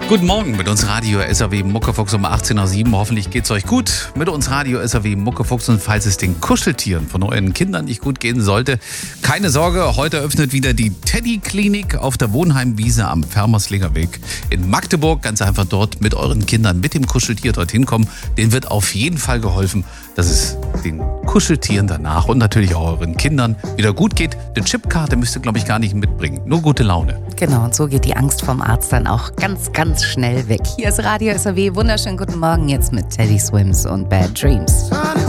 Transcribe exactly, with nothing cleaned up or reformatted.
Guten Morgen mit uns Radio S R W Muckefuchs um achtzehn Uhr sieben. Hoffentlich geht's euch gut. Mit uns Radio S R W Muckefuchs, und falls es den Kuscheltieren von euren Kindern nicht gut gehen sollte, keine Sorge, heute öffnet wieder die Teddy-Klinik auf der Wohnheimwiese am Fermerslinger Weg in Magdeburg. Ganz einfach dort mit euren Kindern, mit dem Kuscheltier dorthin kommen. Denen wird auf jeden Fall geholfen, dass es den Kuscheltieren danach und natürlich auch euren Kindern wieder gut geht. Die Chipkarte müsst ihr, glaube ich, gar nicht mitbringen. Nur gute Laune. Genau, und so geht die Angst vom Arzt dann auch ganz, ganz schnell weg. Hier ist Radio S R W. Wunderschönen guten Morgen jetzt mit Teddy Swims und Bad Dreams.